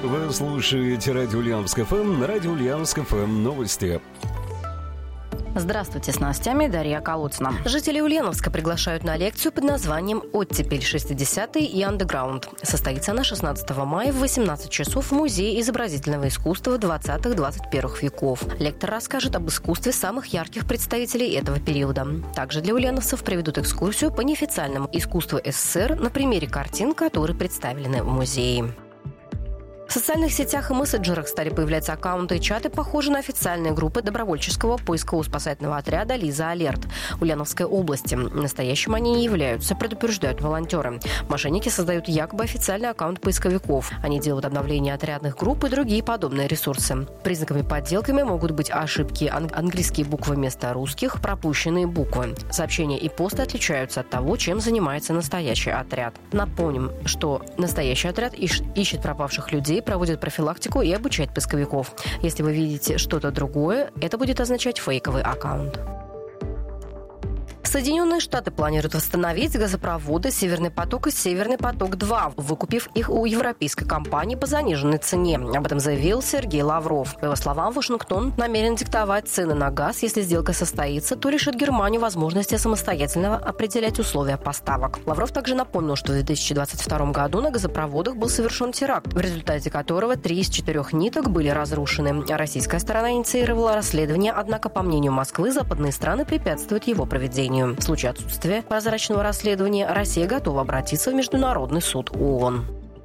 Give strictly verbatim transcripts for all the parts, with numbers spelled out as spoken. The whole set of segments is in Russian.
Вы слушаете радио Ульяновск эф эм, на радио Ульяновск эф эм новости. Здравствуйте, с новостями Дарья Колодцина. Жители Ульяновска приглашают на лекцию под названием «Оттепель шестидесятые и андеграунд». Состоится она шестнадцатого мая в восемнадцать часов в Музее изобразительного искусства двадцатых-двадцать первых веков. Лектор расскажет об искусстве самых ярких представителей этого периода. Также для ульяновцев проведут экскурсию по неофициальному искусству эс эс эс эр на примере картин, которые представлены в музее. В социальных сетях и мессенджерах стали появляться аккаунты и чаты, похожие на официальные группы добровольческого поисково-спасательного отряда «Лиза Алерт» Ульяновской области. Настоящим они не являются, предупреждают волонтеры. Мошенники создают якобы официальный аккаунт поисковиков. Они делают обновления отрядных групп и другие подобные ресурсы. Признаками подделками могут быть ошибки, ан- английские буквы вместо русских, пропущенные буквы. Сообщения и посты отличаются от того, чем занимается настоящий отряд. Напомним, что настоящий отряд ищ- ищет пропавших людей, проводит профилактику и обучает поисковиков. Если вы видите что-то другое, это будет означать фейковый аккаунт. Соединенные Штаты планируют восстановить газопроводы «Северный поток» и «Северный поток-два», выкупив их у европейской компании по заниженной цене. Об этом заявил Сергей Лавров. По его словам, Вашингтон намерен диктовать цены на газ. Если сделка состоится, то лишит Германию возможности самостоятельно определять условия поставок. Лавров также напомнил, что в две тысячи двадцать втором году на газопроводах был совершен теракт, в результате которого три из четырех ниток были разрушены. Российская сторона инициировала расследование, однако, по мнению Москвы, западные страны препятствуют его проведению. В случае отсутствия прозрачного расследования Россия готова обратиться в Международный суд ООН.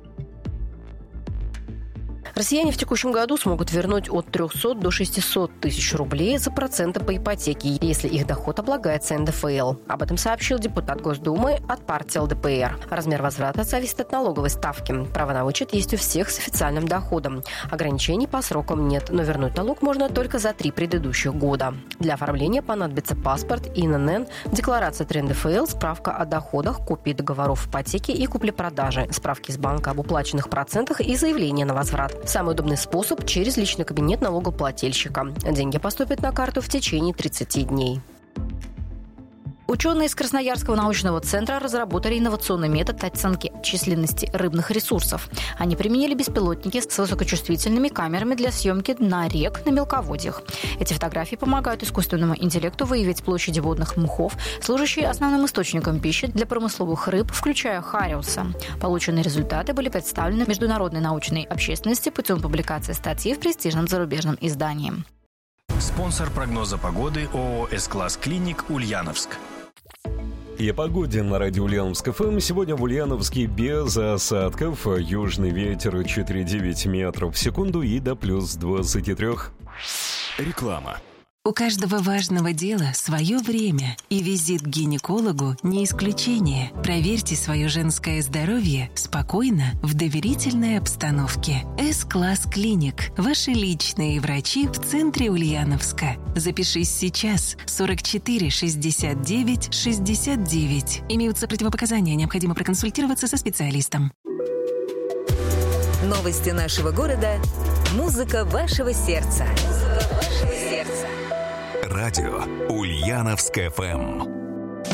Россияне в текущем году смогут вернуть от трехсот до шестисот тысяч рублей за проценты по ипотеке, если их доход облагается эн дэ эф эл. Об этом сообщил депутат Госдумы от партии эл дэ пэ эр. Размер возврата зависит от налоговой ставки. Право на вычет есть у всех с официальным доходом. Ограничений по срокам нет, но вернуть налог можно только за три предыдущих года. Для оформления понадобится паспорт, ин эн эн, декларация три эн дэ эф эл, справка о доходах, копии договоров ипотеки и купли-продажи, справки из банка об уплаченных процентах и заявление на возврат. Самый удобный способ – через личный кабинет налогоплательщика. Деньги поступят на карту в течение тридцати дней. Ученые из Красноярского научного центра разработали инновационный метод оценки численности рыбных ресурсов. Они применили беспилотники с высокочувствительными камерами для съемки дна рек на мелководьях. Эти фотографии помогают искусственному интеллекту выявить площади водных мхов, служащие основным источником пищи для промысловых рыб, включая хариуса. Полученные результаты были представлены международной научной общественности путем публикации статьи в престижном зарубежном издании. Спонсор прогноза погоды ООО «С-класс Клиник» Ульяновск. И о погоде на радио Ульяновск эф эм. Сегодня в Ульяновске без осадков. Южный ветер четыре целых девять метров в секунду и до плюс двадцати трёх. Реклама. У каждого важного дела свое время, и визит к гинекологу не исключение. Проверьте свое женское здоровье спокойно, в доверительной обстановке. С-класс Клиник. Ваши личные врачи в центре Ульяновска. Запишись сейчас. сорок четыре шестьдесят девять шестьдесят девять. Имеются противопоказания, необходимо проконсультироваться со специалистом. Новости нашего города. Музыка вашего сердца. Музыка вашего сердца. Радио Ульяновск эф эм.